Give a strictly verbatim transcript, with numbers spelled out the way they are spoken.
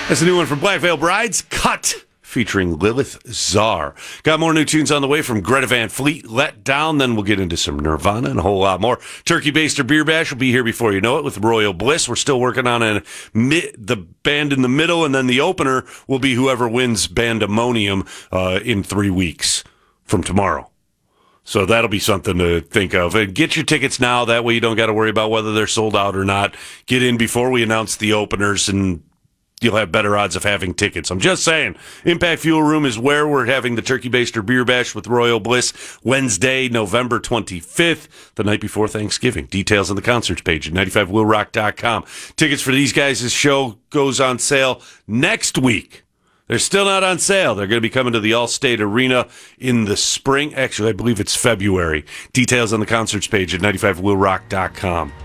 That's a new one from Black Veil Brides, Cut, featuring Lilith Czar. Got more new tunes on the way from Greta Van Fleet, Let Down, then we'll get into some Nirvana and a whole lot more. Turkey Baster Beer Bash will be here before you know it with Royal Bliss. We're still working on a, the band in the middle, and then the opener will be whoever wins Bandemonium uh, in three weeks from tomorrow. So that'll be something to think of. And get your tickets now. That way you don't got to worry about whether they're sold out or not. Get in before we announce the openers, and you'll have better odds of having tickets. I'm just saying. Impact Fuel Room is where we're having the Turkey Baster Beer Bash with Royal Bliss Wednesday, November twenty-fifth, the night before Thanksgiving. Details on the concerts page at ninety-five will rock dot com. Tickets for these guys' show goes on sale next week. They're still not on sale. They're going to be coming to the Allstate Arena in the spring. Actually, I believe it's February. Details on the concerts page at ninety-five will rock dot com.